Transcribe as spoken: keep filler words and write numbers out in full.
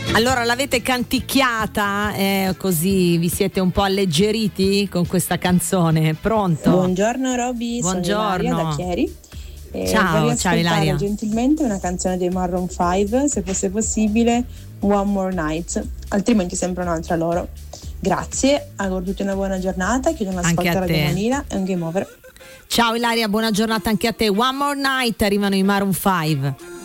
Allora l'avete canticchiata, eh, così vi siete un po' alleggeriti con questa canzone? Pronto? Buongiorno Roby, Buongiorno. sono Ilaria da Chieri. E Ciao, vorrei ciao ascoltare Ilaria. gentilmente una canzone dei Maroon cinque, se fosse possibile One More Night, altrimenti sempre un'altra loro. Grazie, auguro tutti una buona giornata, chiudo l'ascolto a Radio Manila e un game over. Ciao Ilaria, buona giornata anche a te. One More Night, arrivano i Maroon cinque.